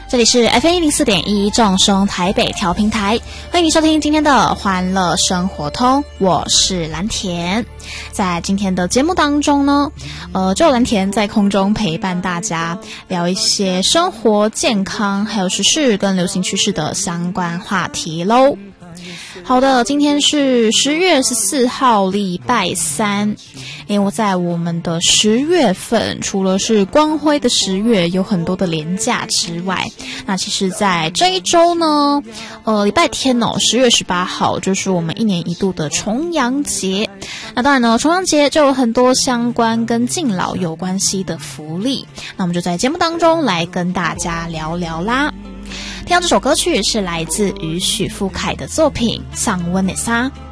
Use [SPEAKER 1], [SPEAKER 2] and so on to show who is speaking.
[SPEAKER 1] 这里是 FM104.1 正声台北调频台，欢迎你收听今天的欢乐生活通，我是蓝田。在今天的节目当中呢，就蓝田在空中陪伴大家聊一些生活健康还有时事跟流行趋势的相关话题咯。好的，今天是10月14号礼拜三。因为在我们的10月份，除了是光辉的10月有很多的连假之外，那其实在这一周呢，礼拜天10月18号就是我们一年一度的重阳节。那当然呢，重阳节就有很多相关跟敬老有关系的福利，那我们就在节目当中来跟大家聊聊啦。听到这首歌曲是来自于许富凯的作品《上温的沙》。